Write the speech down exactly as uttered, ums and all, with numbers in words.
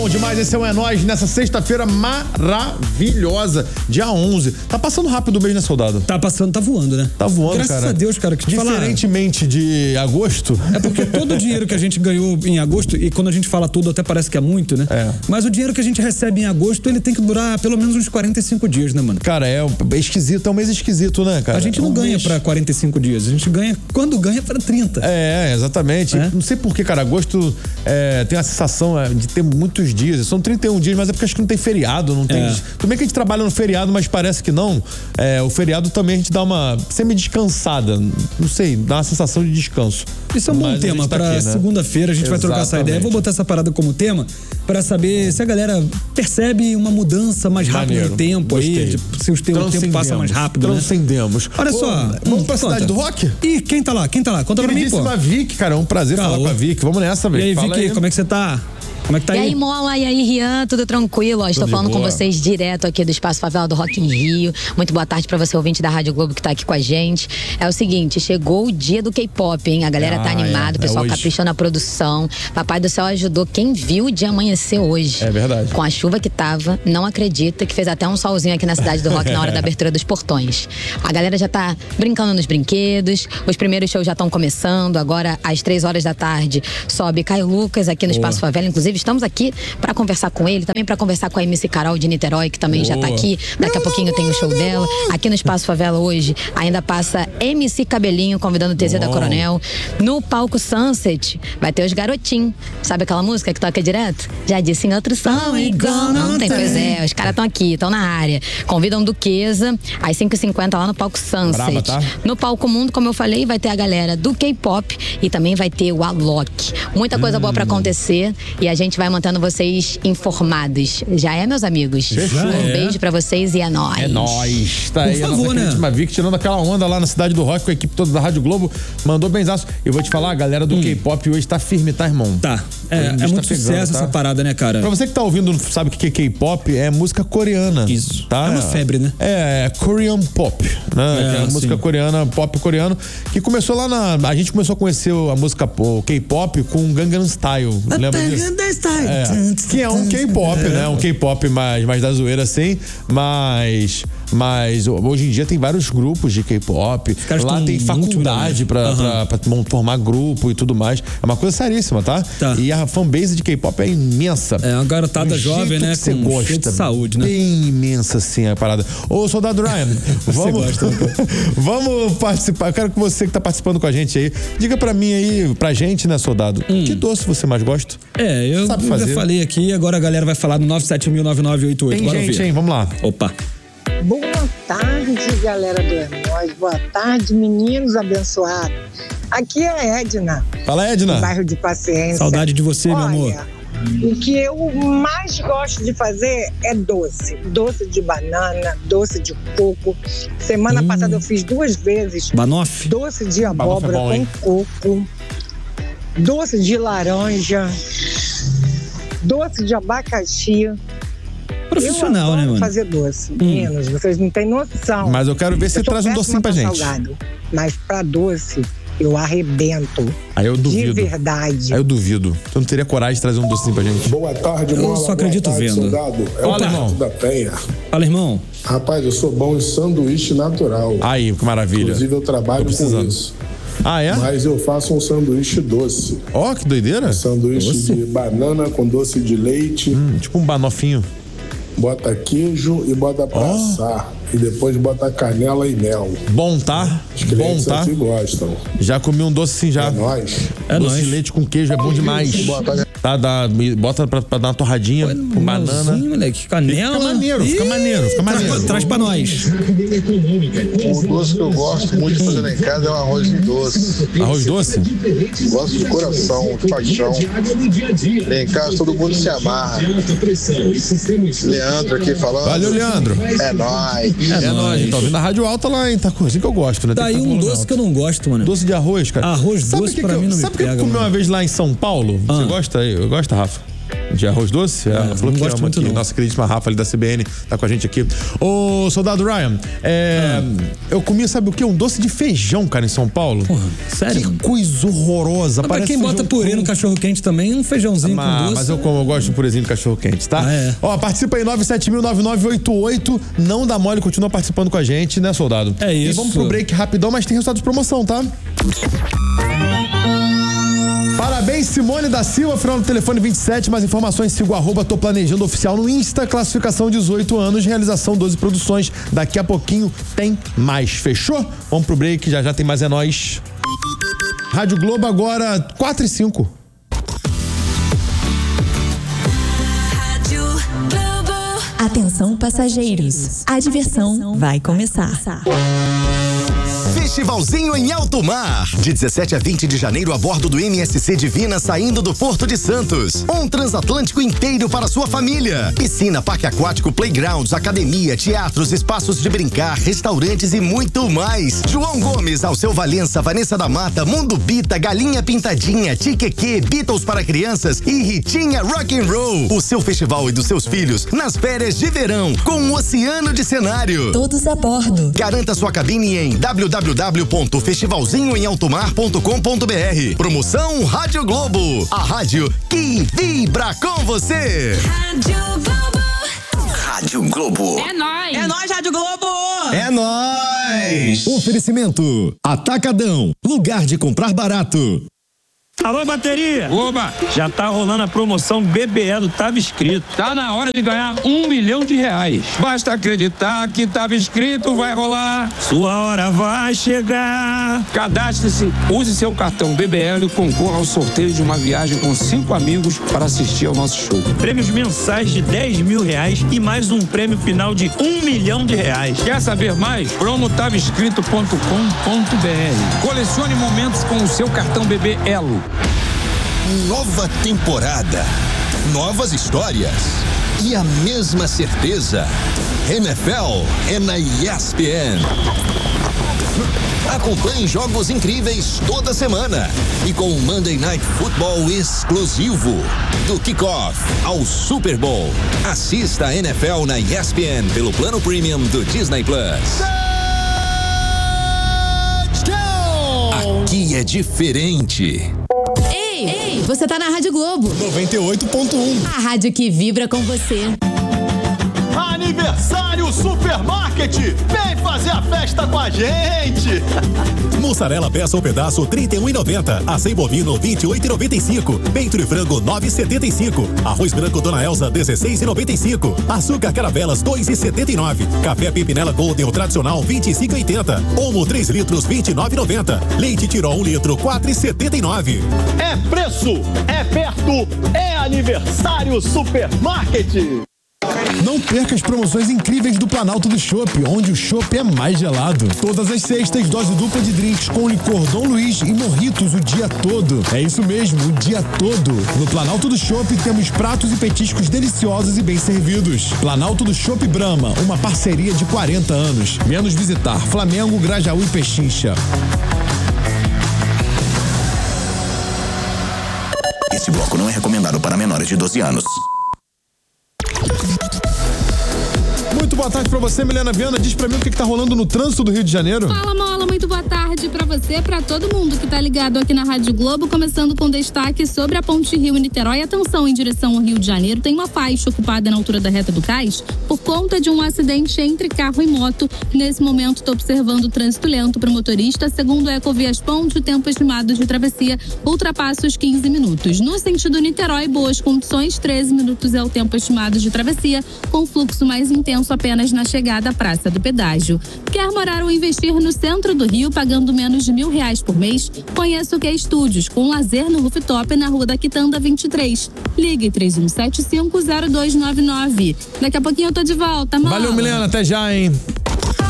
Bom demais, esse é o É Nóis nessa sexta-feira maravilhosa, dia onze. Tá passando rápido o mês, né, soldado? Tá passando, tá voando, né? Tá voando, Graças cara. Graças a Deus, cara, que te falar. Diferentemente de agosto. É porque todo o dinheiro que a gente ganhou em agosto, e quando a gente fala tudo até parece que é muito, né? É. Mas o dinheiro que a gente recebe em agosto, ele tem que durar pelo menos uns quarenta e cinco dias, né, mano? Cara, é, é esquisito, é um mês esquisito, né, cara? A gente não é um ganha mês... pra quarenta e cinco dias, a gente ganha, quando ganha, pra trinta. É, exatamente. É? Não sei por que, cara, agosto é, tem a sensação de ter muitos dias. São trinta e um dias, mas é porque acho que não tem feriado, não tem... É. Tudo bem que a gente trabalha no feriado, mas parece que não. É, o feriado também a gente dá uma semi-descansada, não sei, dá uma sensação de descanso. Isso é um bom tema tá pra né? segunda-feira, a gente Exatamente. vai trocar essa ideia. Eu vou botar essa parada como tema pra saber se a galera percebe uma mudança mais rápida Maneiro. no tempo Gostei. aí, se o tempo passa mais rápido, Transcendemos. Né? Olha Pô, só. Vamos hum, pra conta. Cidade do Rock? Ih, quem tá lá? Quem tá lá? Conta pra mim, pô. Queridíssima Vicky, cara, é um prazer Caô. falar com a Vicky. Vamos nessa, Vicky. E aí, Fala Vicky, aí. como é que você tá? Como é que tá e aí? E aí, Mola, e aí, Rian, tudo tranquilo? Ó, estou falando boa. com vocês direto aqui do Espaço Favela do Rock in Rio. Muito boa tarde pra você, ouvinte da Rádio Globo, que tá aqui com a gente. É o seguinte, chegou o dia do K-pop, hein? A galera ah, tá animada, é, o pessoal é caprichou na produção. Papai do Céu ajudou quem viu o dia amanhecer hoje. É verdade. Com a chuva que tava, não acredita que fez até um solzinho aqui na Cidade do Rock na hora da abertura dos portões. A galera já tá brincando nos brinquedos, os primeiros shows já estão começando. Agora, às três horas da tarde, sobe Caio Lucas aqui no boa. Espaço Favela. Inclusive, estamos aqui para conversar com ele, também para conversar com a M C Carol de Niterói, que também Boa. já tá aqui. Daqui a pouquinho tem o show dela. Aqui no Espaço Favela hoje ainda passa M C Cabelinho convidando o T Z da Coronel. No palco Sunset vai ter os Garotinhos. Sabe aquela música que toca direto? Já disse em outro som, igual não tem. Pois é, os caras estão aqui, estão na área. Convidam Duquesa às cinco e cinquenta lá no palco Sunset. Brava, tá? No palco Mundo, como eu falei, vai ter a galera do K-pop e também vai ter o Alok. Muita coisa hum. boa para acontecer e a gente vai mantendo vocês informados. Já é, meus amigos? Fechou. Um é. beijo pra vocês e é nóis. É nóis. Tá aí Por favor, a nossa né? Vicky tirando aquela onda lá na Cidade do Rock com a equipe toda da Rádio Globo. Mandou benzaço. Eu vou te falar, a galera do hum. K-pop hoje tá firme, tá, irmão? Tá. É, é muito tá sucesso tá? essa parada, né, cara? Pra você que tá ouvindo, não sabe o que é K-pop, é música coreana. Isso. Tá? É uma febre, né? É, é Korean Pop, né? É, é a música coreana, pop coreano, que começou lá na... A gente começou a conhecer a música o K-pop com Gangnam Style. Lembra disso? Style. É, que é um K-pop, é. né? Um K-pop mais, mais da zoeira, assim, mas... Mas hoje em dia tem vários grupos de K-pop. Lá tem faculdade pra, uhum. pra, pra formar grupo e tudo mais. É uma coisa seríssima, tá? tá. E a fanbase de K-pop é imensa. É uma garotada jovem, né? Você com gosta. De saúde, né? Bem imensa, assim, a parada. Ô, Soldado Ryan, vamos, gosta, vamos participar. Eu quero que você que tá participando com a gente aí, diga pra mim aí, pra gente, né, Soldado? Hum. Que doce você mais gosta? É, eu Sabe já fazer. falei aqui, agora a galera vai falar no nove sete mil, nove nove oito oito. Tem Bora gente, ouvir. hein? Vamos lá. Opa. Boa tarde, galera do É Nóis. Boa tarde, meninos abençoados. Aqui é a Edna. Fala, Edna. Do bairro de Paciência. Saudade de você, Olha, meu amor. O que eu mais gosto de fazer é doce. Doce de banana, doce de coco. Semana hum. passada eu fiz duas vezes. Banoffee? Doce de abóbora é bom, com coco. Doce de laranja. Doce de abacaxi. Profissional, né, mano? Fazer doce. Meninos, hum. vocês não têm noção. Mas eu quero ver se você traz um docinho pra gente. Salgado, mas pra doce, eu arrebento. Aí eu duvido. De verdade. Aí eu duvido. Você não teria coragem de trazer um docinho pra gente? Boa tarde, Eu Mola. só acredito Boa tarde, vendo. Soldado. É Fala, o irmão. da Penha. Fala, irmão. Rapaz, eu sou bom em sanduíche natural. Aí, que maravilha. Inclusive, eu trabalho com isso. Ah, é? Mas eu faço um sanduíche doce. Ó, oh, que doideira. Um sanduíche doce? De banana com doce de leite. Hum, tipo um banofinho. Bota queijo e bota pra oh. assar. E depois bota canela e mel. Bom, tá? Os clientes bom, tá? aqui gostam. Já comi um doce sim, já. É nóis. É doce nóis. De leite com queijo é bom demais. Bota, tá, dá, bota pra, pra dar uma torradinha Pô, com banana. Moleque, canela. Fica maneiro, fica maneiro, fica maneiro. Traz, traz pra nós. O doce que eu gosto muito de fazer lá em casa é o arroz doce. Arroz doce? Gosto de coração, de paixão. Lá em casa todo mundo se amarra. Leandro aqui falando. Valeu, Leandro. É nóis. É, é nóis. Tá ouvindo a rádio alta lá, hein? Tá coisa que eu gosto, né? Tá aí um doce que eu não gosto, mano. Doce de arroz, cara. Arroz sabe doce que pra que mim eu, não me sabe que pega, eu comi mano. uma vez lá em São Paulo? Ah. Você gosta aí? Eu gosto, Rafa? De arroz doce? É, ela falou que ama aqui. Não. Nossa queridíssima Rafa ali da C B N tá com a gente aqui. Ô, soldado Ryan, é, ah. eu comi, sabe o quê? Um doce de feijão, cara, em São Paulo. Porra, sério? Que coisa horrorosa. Mas pra quem bota purê com... no cachorro-quente também, um feijãozinho mas, com doce. Mas eu, como, eu gosto de purezinho de cachorro-quente, tá? Ah, é. Ó, participa aí, nove sete mil, nove nove oito oito. Não dá mole, continua participando com a gente, né, soldado? É isso. E vamos pro break rapidão, mas tem resultado de promoção, tá? Parabéns, Simone da Silva, final do telefone vinte e sete. Mais informações, siga o arroba Tô Planejando Oficial no Insta. Classificação dezoito anos, realização doze produções. Daqui a pouquinho tem mais. Fechou? Vamos pro break, já já tem mais, é nóis. Rádio Globo agora, quatro e cinco. Atenção, passageiros. A diversão vai começar. Festivalzinho em Alto Mar, de dezessete a vinte de janeiro a bordo do M S C Divina, saindo do Porto de Santos. Um transatlântico inteiro para sua família. Piscina, parque aquático, playgrounds, academia, teatros, espaços de brincar, restaurantes e muito mais. João Gomes, Alceu Valença, Vanessa da Mata, Mundo Bita, Galinha Pintadinha, Tiqueque, Beatles para crianças e Ritinha Rock and Roll. O seu festival e dos seus filhos nas férias de verão, com um oceano de cenário. Todos a bordo. Garanta sua cabine em w w w ponto festivalzinho em altomar ponto com ponto b r. Promoção Rádio Globo, a rádio que vibra com você. Rádio Globo. Rádio Globo. É nóis. É nóis, Rádio Globo. É nóis. Oferecimento Atacadão, lugar de comprar barato. Alô, bateria! Oba! Já tá rolando a promoção B B E do Tava Escrito. Tá na hora de ganhar um milhão de reais. Basta acreditar que tava escrito, vai rolar. Sua hora vai chegar. Cadastre-se, use seu cartão B B L e concorra ao sorteio de uma viagem com cinco amigos para assistir ao nosso show. Prêmios mensais de dez mil reais e mais um prêmio final de um milhão de reais. Quer saber mais? promo tava escrito ponto com ponto b r. Colecione momentos com o seu cartão B B Elo. Nova temporada, novas histórias e a mesma certeza. N F L é na E S P N. Acompanhe jogos incríveis toda semana e com o Monday Night Football exclusivo. Do kickoff ao Super Bowl. Assista a N F L na E S P N pelo plano premium do Disney Plus. Aqui é diferente. Ei, ei, você tá na Rádio Globo. noventa e oito ponto um. A rádio que vibra com você. Aniversário Supermarket! Vem fazer a festa com a gente! Mussarela peça ou pedaço trinta e um reais e noventa centavos. Acém bovino vinte e oito reais e noventa e cinco centavos. Peito de frango nove reais e setenta e cinco centavos. Arroz branco Dona Elza dezesseis reais e noventa e cinco centavos. Açúcar Caravelas dois reais e setenta e nove centavos. Café Pimpinela Golden o tradicional vinte e cinco reais e oitenta centavos. Omo três litros vinte e nove reais e noventa centavos. Leite Tirol um litro quatro reais e setenta e nove centavos. É preço, é perto, é aniversário Supermarket! Não perca as promoções incríveis do Planalto do Chopp, onde o chopp é mais gelado. Todas as sextas, dose dupla de drinks com licor Dom Luiz e morritos o dia todo. É isso mesmo, o dia todo. No Planalto do Chopp temos pratos e petiscos deliciosos e bem servidos. Planalto do Chopp Brahma, uma parceria de quarenta anos. Venha nos visitar, Flamengo, Grajaú e Pechincha. Esse bloco não é recomendado para menores de doze anos. Muito boa tarde pra você, Milena Viana. Diz pra mim o que, que tá rolando no trânsito do Rio de Janeiro. Fala, Mola. Muito boa tarde pra você, pra todo mundo que tá ligado aqui na Rádio Globo. Começando com destaque sobre a Ponte Rio-Niterói. Atenção, em direção ao Rio de Janeiro, tem uma faixa ocupada na altura da reta do Cais por conta de um acidente entre carro e moto. Nesse momento, tô observando o trânsito lento pro motorista. Segundo a Ecovias Ponte, o tempo estimado de travessia ultrapassa os quinze minutos. No sentido Niterói, boas condições, treze minutos é o tempo estimado de travessia, com fluxo mais intenso apenas na chegada à Praça do Pedágio. Quer morar ou investir no centro do Rio pagando menos de mil reais por mês? Conheça o que é Estúdios, com lazer no rooftop na Rua da Quitanda vinte e três. Ligue três um sete cinco zero dois nove nove. Daqui a pouquinho eu tô de volta, mano. Valeu, Milena. Até já, hein?